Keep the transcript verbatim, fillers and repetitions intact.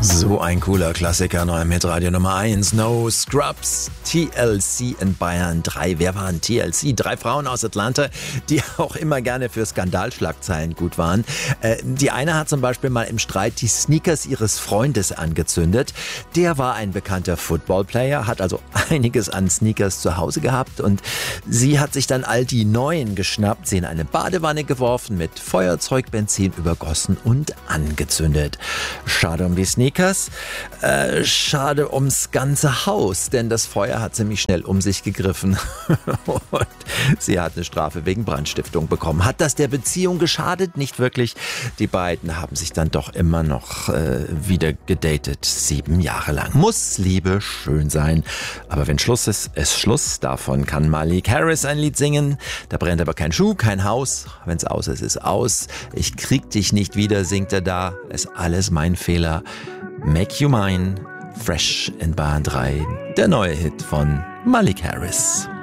So ein cooler Klassiker, neuer mit Radio Nummer eins. No Scrubs, T L C in Bayern drei. Wer waren T L C? Drei Frauen aus Atlanta, die auch immer gerne für Skandalschlagzeilen gut waren. Äh, die eine hat zum Beispiel mal im Streit die Sneakers ihres Freundes angezündet. Der war ein bekannter Footballplayer, hat also einiges an Sneakers zu Hause gehabt und sie hat sich dann all die neuen geschnappt, sie in eine Badewanne geworfen, mit Feuerzeugbenzin übergossen und angezündet. Schade um die Sneakers. Äh, schade ums ganze Haus, denn das Feuer hat ziemlich schnell um sich gegriffen und sie hat eine Strafe wegen Brandstiftung bekommen. Hat das der Beziehung geschadet? Nicht wirklich. Die beiden haben sich dann doch immer noch äh, wieder gedatet, sieben Jahre lang. Muss Liebe schön sein, aber wenn Schluss ist, ist Schluss. Davon kann Malik Harris ein Lied singen. Da brennt aber kein Schuh, kein Haus. Wenn's aus ist, ist aus. Ich krieg dich nicht wieder, singt er da. Ist alles mein Fehler. Make You Mine, Fresh in Bahn drei, der neue Hit von Malik Harris.